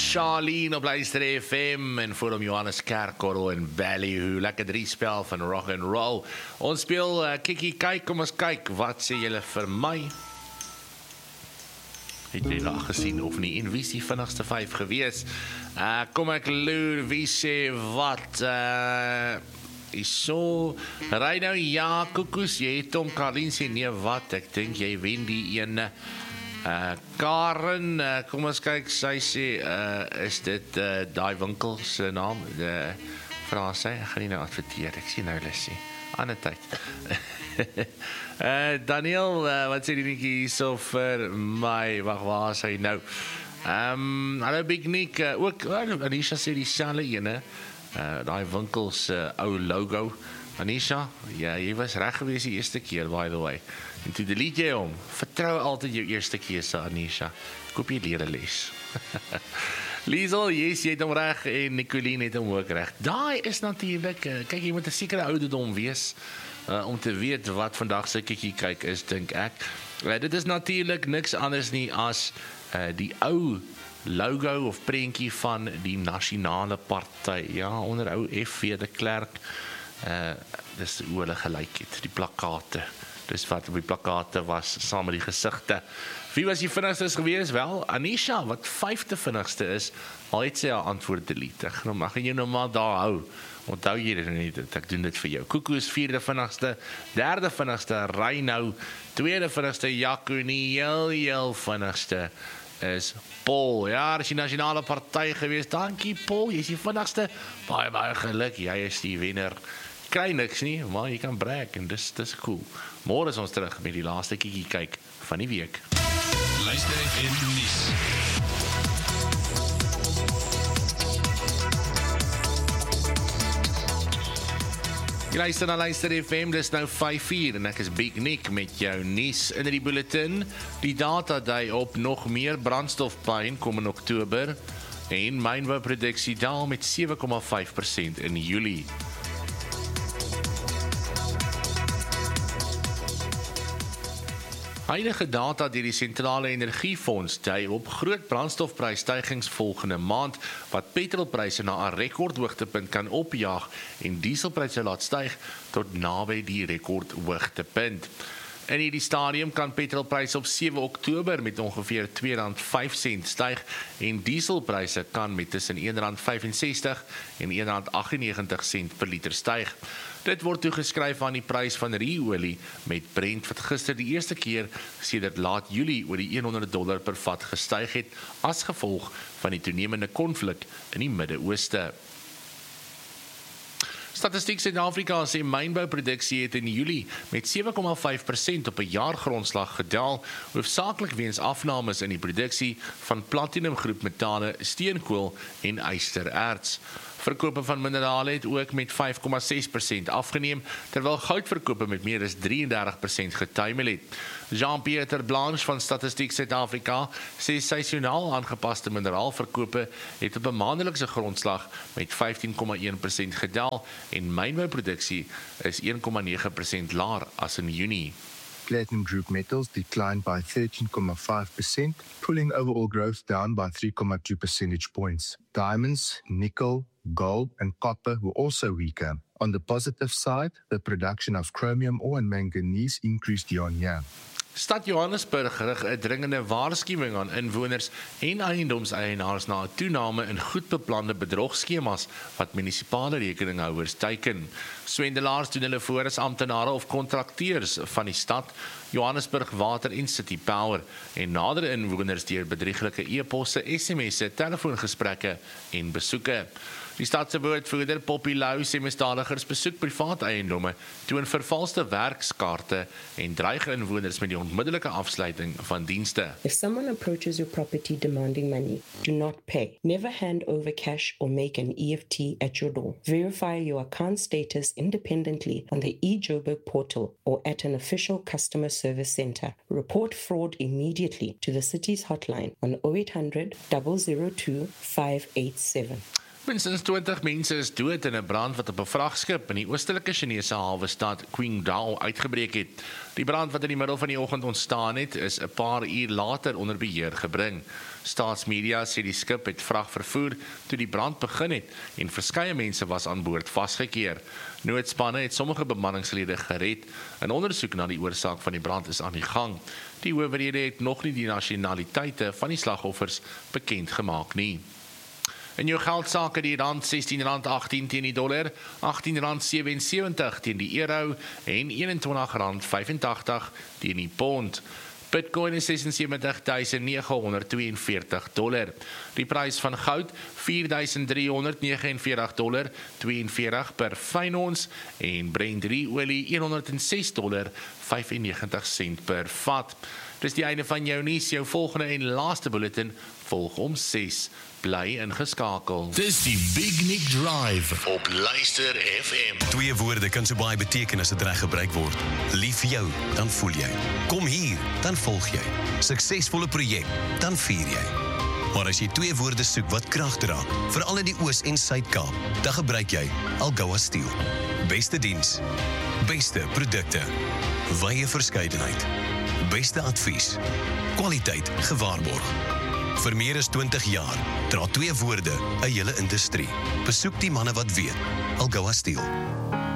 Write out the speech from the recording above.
Charlene op Luister FM en voor hom Johannes Kerkorrel en Ballyhoo. Lekker 3 spel van rock and roll. Ons speel Kikkie kyk, kom ons kyk. Wat sê julle vir my? Het jy al gesien of nie? En wie is die vinnigste 5 gewees? Kom ek loer, wie sê wat? So, ry nou ja, koekoes, jy het hom, Karlien sê nee, wat? Ek dink jy wen die ene. Karen, kom ons kyk, sy sê, is dit die winkel se naam? Vra sy, ek gaan nie nou adverteer, ek sê nou Lissie, ander tyd. Daniel, wat sê die netjie so vir my, wacht, waar is hy nou? Hallo Big Nick, ook, Anisha sê die selfe ene, die winkel se ou logo. Anisha, ja, jy was reg gewees die eerste keer, by the way. En toe delete jy hom. Vertrou altyd jou eerste keuse, Anisha. Koop jy leer 'n les. Liesel, yes, jy het hom reg en Nicoline het hom ook reg. Daai is natuurlik, kyk, jy moet 'n sekere ouderdom wees om te weet wat vandag se kikkie kyk is, dink ek. Dit is natuurlik niks anders nie as die ou logo of prentjie van die nasionale party. Ja, onder ou F.V. de Klerk. Dis hoe hulle gelyk het, die plakate. Dis wat op die plakate was, saam met die gesigte. Wie was die vinnigste gewees? Wel, Anisha, wat 5de vinnigste is, al het sy haar antwoord delete. Mag jy nou maar daar hou. Onthou jy dit nie, ek doen dit vir jou. Koekoes, 4de vinnigste, 3de vinnigste, Reino, 2de vinnigste, Jaco, nie heel vinnigste is Paul. Ja, dis die nasionale party gewees. Dankie Paul, jy is die vinnigste. Baie geluk, jy is die wenner. Kry niks nie, maar jy kan brag en dis cool. Môre is ons terug met die laaste kikkie kyk van die week. Luister FM nuus. Jy luister na Luister FM, dis nou 5:00 en ek is Big Nick met jou nuus in die bulletin. Die data dui op nog meer brandstofpyn kom in Oktober en mynbouproduksie daal met 7,5% in Julie. Huidige data deur die Sentrale Energiefonds dui op groot brandstofprysstygings volgende maand wat petrolpryse na 'n rekordhoogtepunt kan opjaag en dieselpryse laat styg tot naby die rekordhoogtepunt. In hierdie stadium kan petrolpryse op 7 Oktober met ongeveer R2.05 styg en dieselpryse kan met tussen R1.65 en R1.98 per liter styg. Dit word toegeskryf aan die prys van ruolie met Brent wat gister die eerste keer sedert laat Julie oor die $100 per vat gestyg het as gevolg van die toenemende konflik in die Midde-Ooste. Statistiek Suid-Afrika sê mynbouproduksie het in Julie met 7,5% op 'n jaargrondslag gedaal, hoofsaaklik weens afnames in die produksie van platinumgroep metale, steenkool en ystererts. Verkope van minerale het ook met 5,6% afgeneem, terwyl goudverkope met meer as 33% getuimel het. Jean-Pierre Blanche van Statistiek Suid-Afrika sê seisoonaal aangepaste mineraalverkope het op 'n maandelikse grondslag met 15,1% gedaal en mynbouproduksie is 1,9% laer as in Junie. Platinum group metals declined by 13,5%, pulling overall growth down by 3,2 percentage points. Diamonds, nickel, gold, and copper were also weaker. On the positive side, the production of chromium ore and manganese increased year-on-year. Stad Johannesburg rig 'n dringende waarskuwing aan inwoners en eiendomseienaars na 'n toename in goedbeplande bedrogskemas wat munisipale rekeninghouers teiken. Swendelaars doen hulle voor as amptenare of kontrakteurs van die stad, Johannesburg Water en City Power en nader inwoners deur bedrieglike e-posse, SMS'e, telefoongesprekke en besoeke. Die stadse woordvoerder Poppy Lou sê misdadigers besoek privaat eiendomme, toon vervalste werkskaarte en dreig inwoners met die onmiddellike afsluiting van dienste. If someone approaches your property demanding money, do not pay. Never hand over cash or make an EFT at your door. Verify your account status independently on the eJoburg portal or at an official customer service center. Report fraud immediately to the city's hotline on 0800 002 587. Minstens 20 mense is dood in 'n brand wat op 'n vragskip in die oostelike Chinese hawestad Qingdao uitgebreek het. Die brand wat in die middel van die oggend ontstaan het, is 'n paar uur later onder beheer gebring. Staatsmedia sê die skip het vrag vervoer toe die brand begin het en verskeie mense was aan boord vasgekeer. Noodspanne het sommige bemanningslede gered. 'n Ondersoek na die oorsaak van die brand is aan die gang. Die owerhede het nog nie die nasionaliteite van die slagoffers bekend gemaak nie. In jou geldsake die rand R16.18 teen die dollar, R18.77 teen die euro en R21.85 teen die pond. Bitcoin is $76,942. Die prys van goud $4,349.42 per fyn ons en Brent olie $106.95 per vat. Dis die einde van jou nuus, jou volgende en laaste bulletin volg om 6. Bly ingeskakel. Dis die Big Nick Drive op Luister FM. 2 woorde kan so baie beteken as dit reg gebruik word. Lief vir jou, dan voel jy. Kom hier, dan volg jy. Suksesvolle projek, dan vier jy. Maar as jy 2 woorde soek wat krag dra, veral in die Oos- en Suid-Kaap, dan gebruik jy Algoa Steel. Beste diens, beste produkte, wye verskeidenheid, beste advies, kwaliteit gewaarborg. Vir meer as 20 jaar dra 2 woorde 'n hele industrie. Besoek die manne wat weet. Algoa Steel.